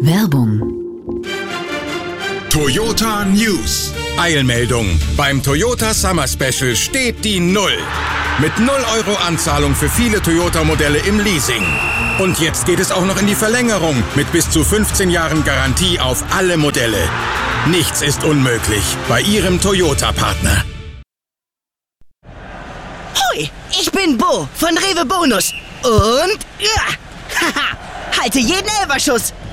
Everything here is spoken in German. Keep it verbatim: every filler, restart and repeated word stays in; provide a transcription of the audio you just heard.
Werbung. Toyota News. Eilmeldung. Beim Toyota Summer Special steht die Null. Mit null Euro Anzahlung für viele Toyota-Modelle im Leasing. Und jetzt geht es auch noch in die Verlängerung mit bis zu fünfzehn Jahren Garantie auf alle Modelle. Nichts ist unmöglich bei Ihrem Toyota-Partner. Hoi, ich bin Bo von Rewe Bonus. Und ja, haha, halte jeden Elferschuss.